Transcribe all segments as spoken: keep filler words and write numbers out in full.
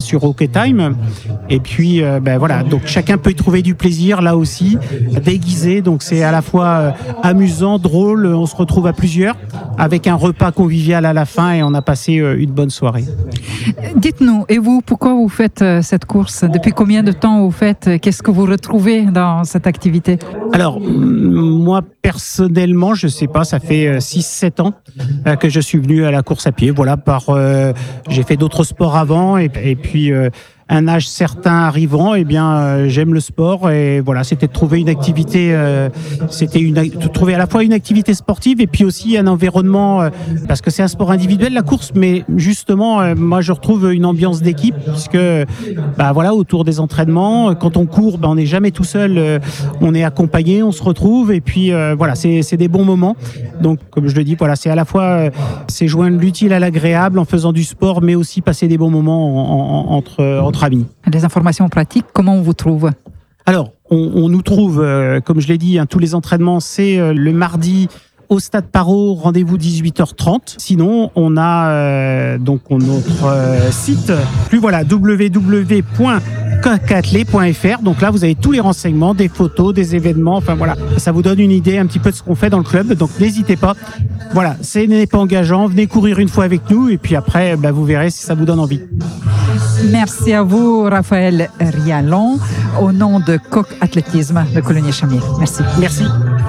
sur Hockey Time. Et puis, euh, ben voilà, donc chacun peut y trouver du plaisir là aussi, déguisé. Donc c'est à la fois euh, amusant, drôle. On se retrouve à plusieurs avec un repas convivial à la fin et on a passé euh, une bonne soirée. Dites-nous, et vous, pourquoi vous faites euh, cette course? Depuis combien de temps vous faites? Qu'est-ce que vous retrouvez dans cette activité? Alors, moi, personnellement, je sais pas, ça fait six sept ans euh, que je suis venu à la course à pied. Voilà, par, euh, j'ai fait d'autres sports avant et, et puis... Euh, un âge certain arrivant, eh bien, euh, j'aime le sport et voilà, c'était de trouver une activité, euh, c'était une, de trouver à la fois une activité sportive et puis aussi un environnement, euh, parce que c'est un sport individuel la course, mais justement, euh, moi je retrouve une ambiance d'équipe puisque, bah voilà, autour des entraînements, quand on court, bah, on n'est jamais tout seul, euh, on est accompagné, on se retrouve et puis euh, voilà, c'est, c'est des bons moments. Donc, comme je le dis, voilà, c'est à la fois, euh, c'est joindre l'utile à l'agréable en faisant du sport, mais aussi passer des bons moments en, en, entre entre amis. Des informations pratiques, comment on vous trouve? Alors, on, on nous trouve, euh, comme je l'ai dit, hein, tous les entraînements, c'est euh, le mardi au Stade Parrot, rendez-vous dix-huit heures trente. Sinon, on a euh, donc on, notre euh, site, plus voilà, w w w point coq-attelé point f r. Donc là, vous avez tous les renseignements, des photos, des événements. Enfin voilà, ça vous donne une idée un petit peu de ce qu'on fait dans le club. Donc n'hésitez pas. Voilà, ce n'est pas engageant. Venez courir une fois avec nous et puis après, bah, vous verrez si ça vous donne envie. Merci à vous, Raphaël Rialon, au nom de Coq Athlétisme de Coligny-Chamier. Merci. Merci.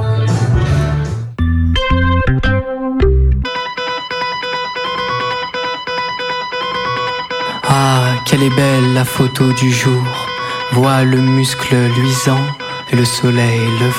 Ah, quelle est belle la photo du jour. Vois le muscle luisant et le soleil levant.